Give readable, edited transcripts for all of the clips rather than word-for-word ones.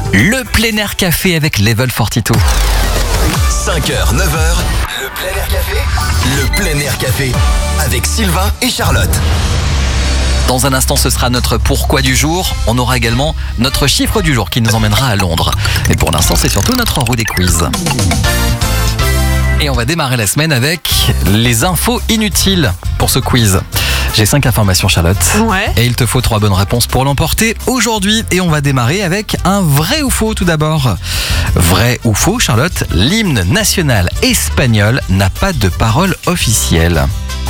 Le plein air café avec Level 42. 5h, 9h, le plein air café. Le plein air café avec Sylvain et Charlotte. Dans un instant, ce sera notre pourquoi du jour. On aura également notre chiffre du jour qui nous emmènera à Londres. Mais pour l'instant, c'est surtout notre roue des quiz. Et on va démarrer la semaine avec les infos inutiles pour ce quiz. J'ai 5 informations, Charlotte. Ouais. Et il te faut 3 bonnes réponses pour l'emporter aujourd'hui. Et on va démarrer avec un vrai ou faux tout d'abord. Vrai ou faux, Charlotte, l'hymne national espagnol n'a pas de parole officielle.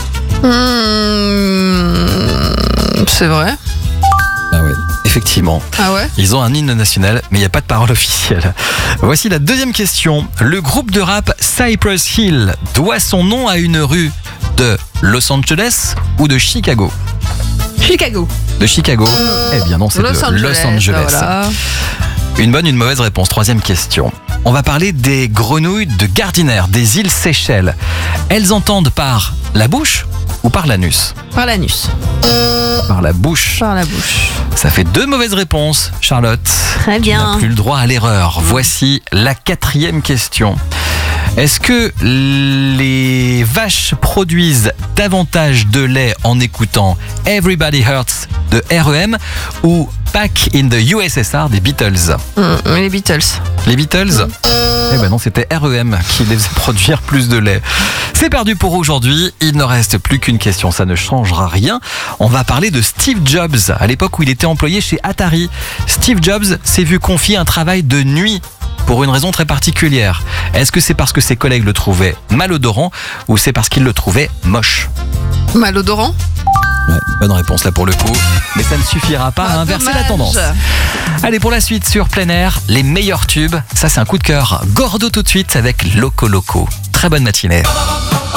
C'est vrai. Ah ouais, effectivement. Ah ouais. Ils ont un hymne national, mais il n'y a pas de parole officielle. Voici la deuxième question. Le groupe de rap Cypress Hill doit son nom à une rue de Los Angeles ou de Chicago ? Chicago. De Chicago ? Eh bien non, c'est de Los Angeles. Voilà. Une bonne, une mauvaise réponse. Troisième question. On va parler des grenouilles de Gardiner, des îles Seychelles. Elles entendent par la bouche ou par l'anus ? Par l'anus. Par la bouche. Par la bouche. Ça fait 2 mauvaises réponses, Charlotte. Très Tu bien. n'as plus le droit à l'erreur. Voici la 4e question. Est-ce que les vaches produisent davantage de lait en écoutant Everybody Hurts de R.E.M. ou Back in the USSR des Beatles ? Les Beatles. Les Beatles ? Eh ben non, c'était R.E.M. qui les faisait produire plus de lait. C'est perdu pour aujourd'hui. Il ne reste plus qu'une question, ça ne changera rien. On va parler de Steve Jobs, à l'époque où il était employé chez Atari. Steve Jobs s'est vu confier un travail de nuit pour une raison très particulière. Est-ce que c'est parce que ses collègues le trouvaient malodorant ou c'est parce qu'ils le trouvaient moche ? Malodorant. Ouais, bonne réponse là pour le coup. Mais ça ne suffira pas à inverser la tendance. Allez, pour la suite sur plein air, les meilleurs tubes. Ça, c'est un coup de cœur. Gordo tout de suite avec Loco Loco. Très bonne matinée.